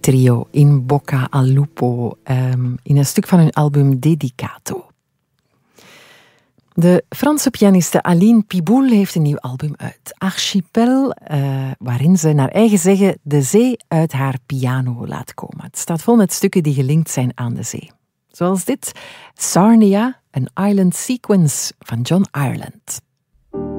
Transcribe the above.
trio in Bocca al Lupo, in een stuk van hun album Dedicato. De Franse pianiste Aline Piboul heeft een nieuw album uit, Archipel, waarin ze naar eigen zeggen de zee uit haar piano laat komen. Het staat vol met stukken die gelinkt zijn aan de zee. Zoals dit, Sarnia, een Island Sequence van John Ireland.